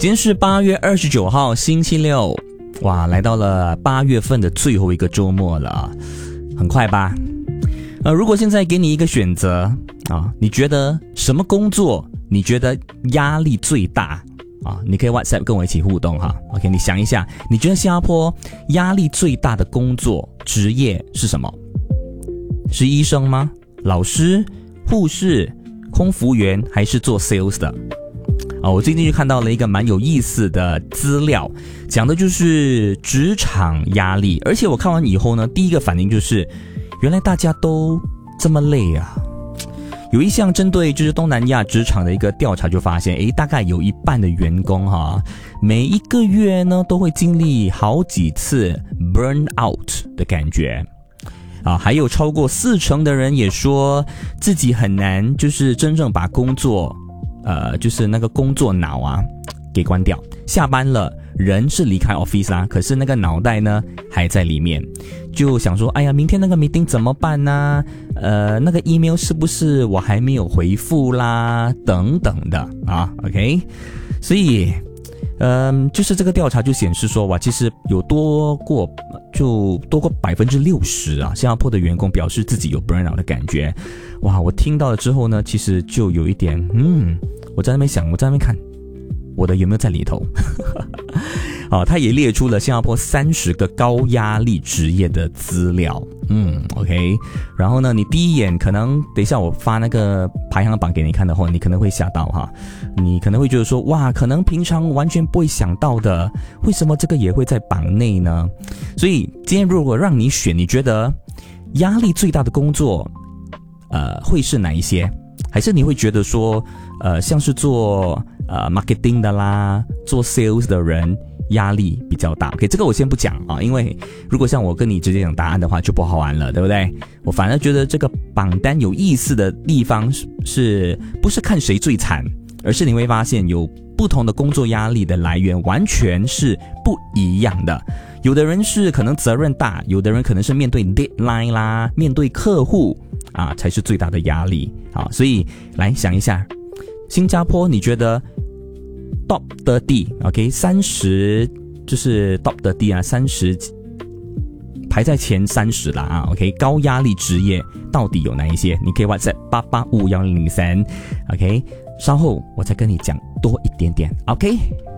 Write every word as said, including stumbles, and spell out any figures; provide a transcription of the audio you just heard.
今天是八月二十九号星期六，哇，来到了八月份的最后一个周末了，很快吧？呃，如果现在给你一个选择啊，你觉得什么工作你觉得压力最大啊？你可以 WhatsApp 跟我一起互动哈。OK， 你想一下，你觉得新加坡压力最大的工作职业是什么？是医生吗？老师、护士、空服员，还是做 sales 的？啊，我最近就看到了一个蛮有意思的资料，讲的就是职场压力。而且我看完以后呢，第一个反应就是，原来大家都这么累啊。有一项针对就是东南亚职场的一个调查就发现，诶，大概有一半的员工哈，每一个月呢都会经历好几次 burn out 的感觉。啊，还有超过四成的人也说自己很难就是真正把工作呃，就是那个工作脑啊给关掉。下班了，人是离开 office 啦，可是那个脑袋呢还在里面，就想说，哎呀，明天那个 meeting 怎么办呢？呃，那个 email 是不是我还没有回复啦？等等的啊 ，OK， 所以。嗯，就是这个调查就显示说，哇，其实有多过就多过百分之六十啊，新加坡的员工表示自己有 burnout 的感觉。哇，我听到了之后呢，其实就有一点，嗯，我在那边想，我在那边看，我的有没有在里头？好，他也列出了新加坡三十个高压力职业的资料。嗯 ，OK。然后呢，你第一眼可能等一下我发那个排行榜给你看的话，你可能会吓到哈，你可能会觉得说，哇，可能平常完全不会想到的，为什么这个也会在榜内呢？所以今天如果让你选，你觉得压力最大的工作，呃，会是哪一些？还是你会觉得说，呃，像是做呃 marketing 的啦，做 sales 的人压力比较大。OK， 这个我先不讲啊，因为如果像我跟你直接讲答案的话就不好玩了，对不对？我反而觉得这个榜单有意思的地方是，是不是看谁最惨，而是你会发现有不同的工作压力的来源完全是不一样的。有的人是可能责任大，有的人可能是面对 deadline 啦，面对客户啊才是最大的压力啊。所以来想一下，新加坡你觉得 top 三十 OK 三十就是 top 三十啊，三十排在前三十啦啊 OK 高压力职业到底有哪一些？你可以 WhatsApp 八八五一零零三 OK， 稍后我再跟你讲多一点点 OK。